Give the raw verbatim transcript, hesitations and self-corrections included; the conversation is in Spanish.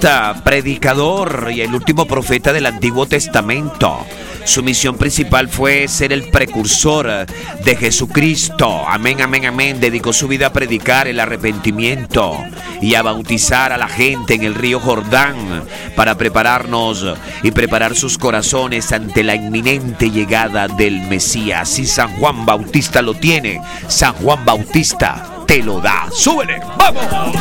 Bautista, predicador y el último profeta del Antiguo Testamento. Su misión principal fue ser el precursor de Jesucristo. Amén, amén, amén. Dedicó su vida a predicar el arrepentimiento y a bautizar a la gente en el río Jordán para prepararnos y preparar sus corazones ante la inminente llegada del Mesías. Si San Juan Bautista lo tiene, San Juan Bautista te lo da. ¡Súbele! ¡Vamos!